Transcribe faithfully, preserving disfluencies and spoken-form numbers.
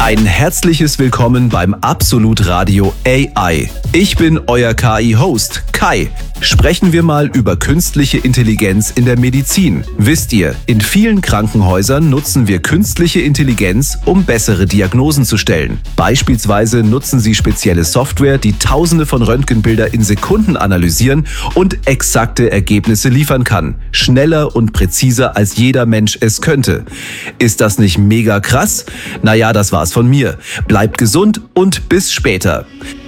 Ein herzliches Willkommen beim Absolut Radio A I. Ich bin euer K I-Host, Kai. Sprechen wir mal über künstliche Intelligenz in der Medizin. Wisst ihr, in vielen Krankenhäusern nutzen wir künstliche Intelligenz, um bessere Diagnosen zu stellen. Beispielsweise nutzen sie spezielle Software, die Tausende von Röntgenbilder in Sekunden analysieren und exakte Ergebnisse liefern kann. Schneller und präziser als jeder Mensch es könnte. Ist das nicht mega krass? Naja, das war's von mir. Bleibt gesund und bis später.